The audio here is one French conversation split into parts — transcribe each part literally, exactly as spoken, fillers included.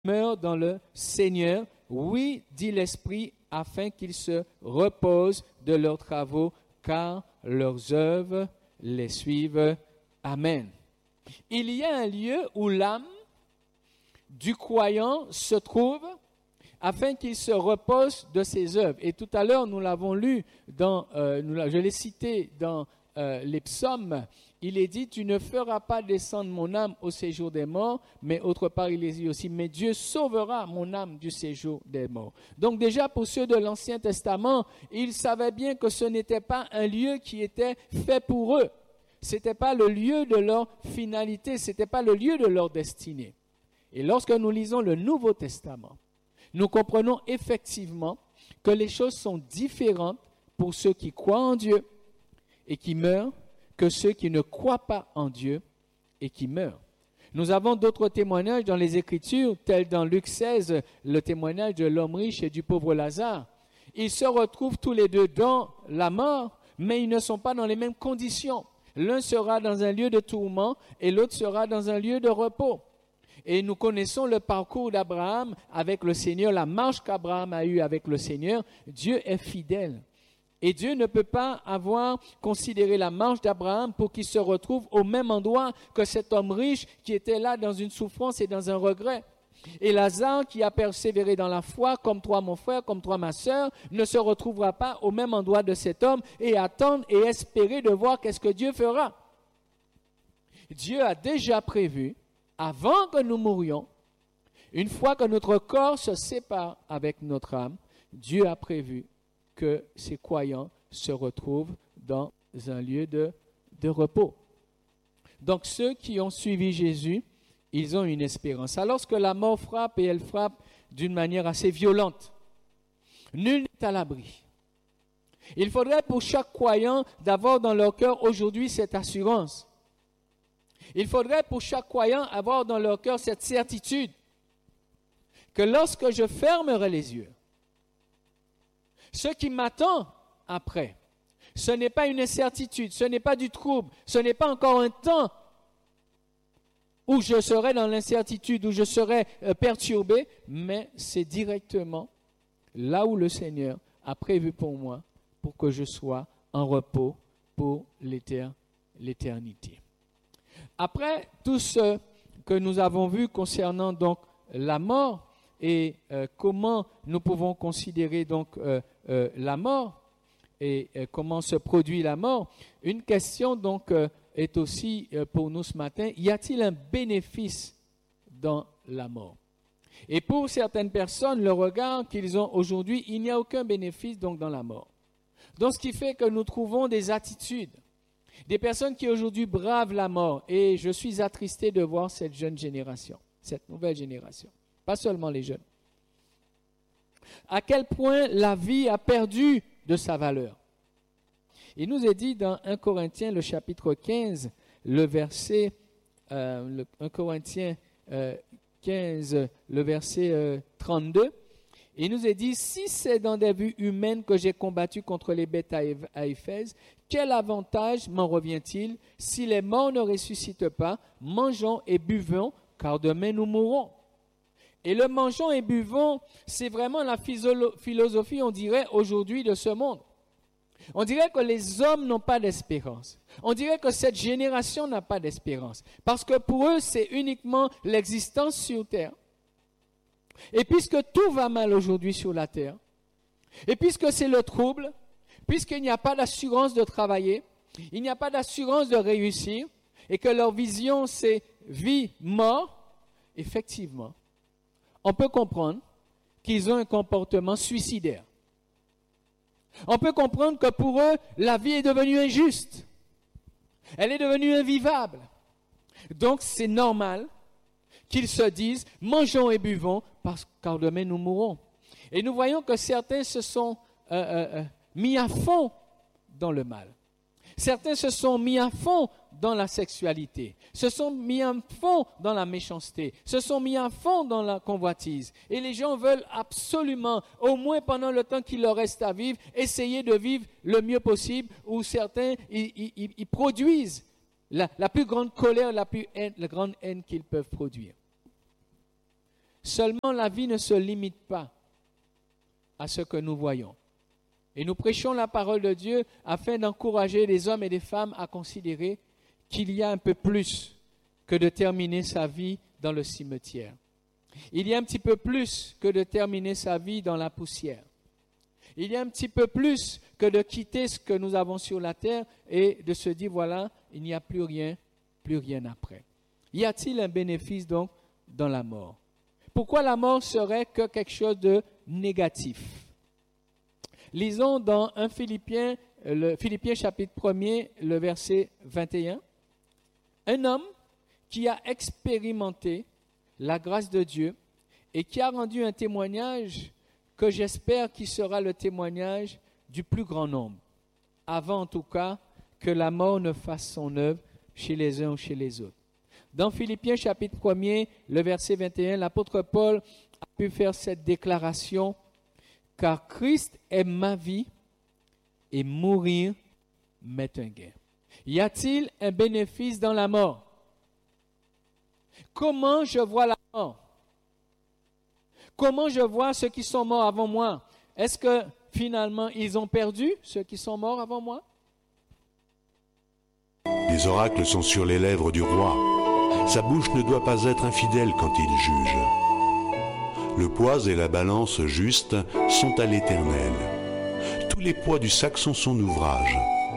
demeurent dans le Seigneur. Oui, dit l'Esprit, afin qu'ils se reposent de leurs travaux, car leurs œuvres les suivent. Amen. Il y a un lieu où l'âme du croyant se trouve afin qu'il se repose de ses œuvres. Et tout à l'heure, nous l'avons lu, dans, euh, nous, je l'ai cité dans euh, les psaumes, il est dit, tu ne feras pas descendre mon âme au séjour des morts, mais autre part, il est dit aussi, mais Dieu sauvera mon âme du séjour des morts. Donc déjà, pour ceux de l'Ancien Testament, ils savaient bien que ce n'était pas un lieu qui était fait pour eux. Ce n'était pas le lieu de leur finalité, ce n'était pas le lieu de leur destinée. Et lorsque nous lisons le Nouveau Testament, nous comprenons effectivement que les choses sont différentes pour ceux qui croient en Dieu et qui meurent que ceux qui ne croient pas en Dieu et qui meurent. Nous avons d'autres témoignages dans les Écritures, tels dans Luc seize, le témoignage de l'homme riche et du pauvre Lazare. Ils se retrouvent tous les deux dans la mort, mais ils ne sont pas dans les mêmes conditions. L'un sera dans un lieu de tourment et l'autre sera dans un lieu de repos. Et nous connaissons le parcours d'Abraham avec le Seigneur, la marche qu'Abraham a eue avec le Seigneur. Dieu est fidèle. Et Dieu ne peut pas avoir considéré la marche d'Abraham pour qu'il se retrouve au même endroit que cet homme riche qui était là dans une souffrance et dans un regret. Et Lazare, qui a persévéré dans la foi, comme toi mon frère, comme toi ma sœur, ne se retrouvera pas au même endroit de cet homme et attendre et espérer de voir qu'est-ce que Dieu fera. Dieu a déjà prévu, avant que nous mourions, une fois que notre corps se sépare avec notre âme, Dieu a prévu que ces croyants se retrouvent dans un lieu de, de repos. Donc ceux qui ont suivi Jésus, ils ont une espérance. Alors que la mort frappe, et elle frappe d'une manière assez violente, nul n'est à l'abri. Il faudrait pour chaque croyant d'avoir dans leur cœur aujourd'hui cette assurance. Il faudrait pour chaque croyant avoir dans leur cœur cette certitude que lorsque je fermerai les yeux, ce qui m'attend après, ce n'est pas une incertitude, ce n'est pas du trouble, ce n'est pas encore un temps où je serai dans l'incertitude, où je serai euh, perturbé, mais c'est directement là où le Seigneur a prévu pour moi, pour que je sois en repos pour l'éter- l'éternité. Après tout ce que nous avons vu concernant donc la mort et euh, comment nous pouvons considérer donc euh, euh, la mort et euh, comment se produit la mort, une question donc euh, est aussi euh, pour nous ce matin, y a-t-il un bénéfice dans la mort? Et pour certaines personnes, le regard qu'ils ont aujourd'hui, il n'y a aucun bénéfice donc dans la mort. Donc ce qui fait que nous trouvons des attitudes, des personnes qui aujourd'hui bravent la mort, et je suis attristé de voir cette jeune génération, cette nouvelle génération, pas seulement les jeunes. À quel point la vie a perdu de sa valeur. Il nous est dit dans un Corinthiens, le chapitre quinze, le verset, euh, le, un Corinthiens euh, quinze, le verset euh, trente-deux, il nous est dit, si c'est dans des vues humaines que j'ai combattu contre les bêtes à, Év- à Éphèse, quel avantage m'en revient-il? Si les morts ne ressuscitent pas, mangeons et buvons, car demain nous mourrons. Et le mangeons et buvons, c'est vraiment la physolo- philosophie, on dirait, aujourd'hui de ce monde. On dirait que les hommes n'ont pas d'espérance. On dirait que cette génération n'a pas d'espérance. Parce que pour eux, c'est uniquement l'existence sur terre. Et puisque tout va mal aujourd'hui sur la terre, et puisque c'est le trouble, puisqu'il n'y a pas d'assurance de travailler, il n'y a pas d'assurance de réussir, et que leur vision c'est vie, mort, effectivement, on peut comprendre qu'ils ont un comportement suicidaire. On peut comprendre que pour eux, la vie est devenue injuste. Elle est devenue invivable. Donc c'est normal qu'ils se disent, mangeons et buvons, parce car demain nous mourrons. Et nous voyons que certains se sont euh, euh, euh, mis à fond dans le mal. Certains se sont mis à fond dans la sexualité, se sont mis à fond dans la méchanceté, se sont mis à fond dans la convoitise. Et les gens veulent absolument, au moins pendant le temps qu'il leur reste à vivre, essayer de vivre le mieux possible, où certains ils, ils, ils produisent la, la plus grande colère, la plus haine, la grande haine qu'ils peuvent produire. Seulement, la vie ne se limite pas à ce que nous voyons. Et nous prêchons la parole de Dieu afin d'encourager les hommes et les femmes à considérer qu'il y a un peu plus que de terminer sa vie dans le cimetière. Il y a un petit peu plus que de terminer sa vie dans la poussière. Il y a un petit peu plus que de quitter ce que nous avons sur la terre et de se dire, voilà, il n'y a plus rien, plus rien après. Y a-t-il un bénéfice donc dans la mort? Pourquoi la mort serait que quelque chose de négatif? Lisons dans un Philippiens, le Philippiens chapitre premier, le verset vingt et un. Un homme qui a expérimenté la grâce de Dieu et qui a rendu un témoignage que j'espère qu'il sera le témoignage du plus grand nombre, avant en tout cas que la mort ne fasse son œuvre chez les uns ou chez les autres. Dans Philippiens chapitre premier, le verset vingt et un, l'apôtre Paul a pu faire cette déclaration: « Car Christ est ma vie et mourir m'est un gain. » Y a-t-il un bénéfice dans la mort? Comment je vois la mort? Comment je vois ceux qui sont morts avant moi? Est-ce que finalement ils ont perdu, ceux qui sont morts avant moi? Les oracles sont sur les lèvres du roi. Sa bouche ne doit pas être infidèle quand il juge. Le poids et la balance juste sont à l'Éternel. Tous les poids du sac sont son ouvrage.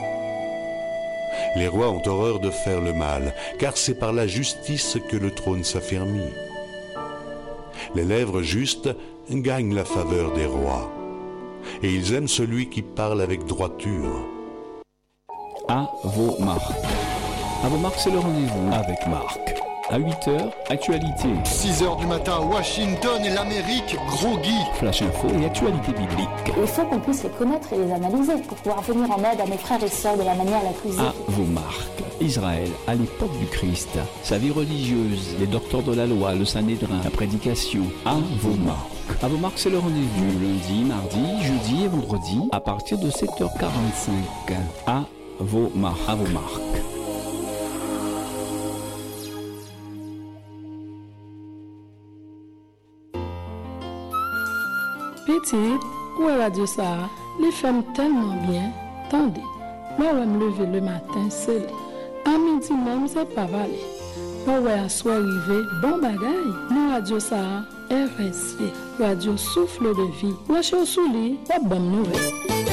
Les rois ont horreur de faire le mal, car c'est par la justice que le trône s'affermit. Les lèvres justes gagnent la faveur des rois, et ils aiment celui qui parle avec droiture. À vos marques. À vos marques, c'est le rendez-vous avec Marc. À huit heures, actualité. six heures du matin, Washington et l'Amérique, gros Guy. Flash info et actualité biblique. Il faut qu'on puisse les connaître et les analyser pour pouvoir venir en aide à nos frères et sœurs de la manière la plus à vos marques. Israël, à l'époque du Christ, sa vie religieuse, les docteurs de la loi, le Sanhédrin, la prédication. À vos marques. À vos marques, c'est le rendez-vous lundi, mardi, jeudi et vendredi à partir de sept heures quarante-cinq. À vos marques. À vos marques. Petite, où est Radio Sahara? Les femmes tellement bien. Tendez, moi, je me lever le matin, c'est là. À midi même, c'est pas valé. Moi, ouais, à soir arrivé, bon bagaille. Nous, Radio Sahara, R S V, Radio Souffle de Vie. Moi, je suis au souli, pas bonne nouvelle.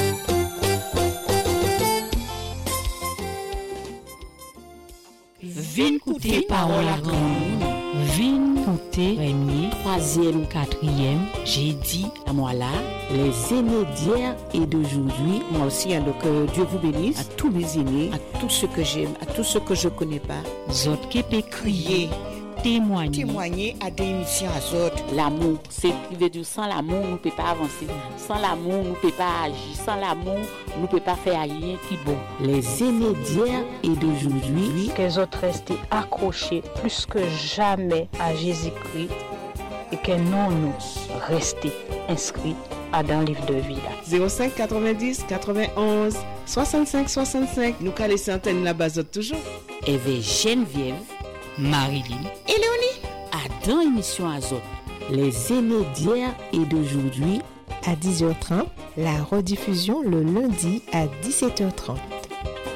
Vin écouter parole à grand monde. Vin écouter premier, troisième, quatrième. J'ai dit à moi là, les aînés d'hier et d'aujourd'hui. Moi aussi, alors que Dieu vous bénisse. À tous mes aînés, à tous ceux que j'aime, à tous ceux que je connais pas. Zot qui peut crier, témoigner. Témoigner à des émissions à Zot. L'amour, c'est privé du sans l'amour, nous ne pouvons pas avancer. Sans l'amour, nous ne pouvons pas agir. Sans l'amour, nous ne pouvons pas faire rien qui bon. Les aînés d'hier et d'aujourd'hui. Que les autres restent accrochés plus que jamais à Jésus-Christ et que nous, nous restons inscrits à dans le livre de vie. zéro cinq quatre-vingt-dix quatre-vingt-onze soixante-cinq soixante-cinq. Nous calons les antennes là-bas toujours. Et vers Geneviève, Marilyn et Léonie. À dans émission Azot. Les aînés d'hier et d'aujourd'hui. À dix heures trente, la rediffusion le lundi à dix-sept heures trente.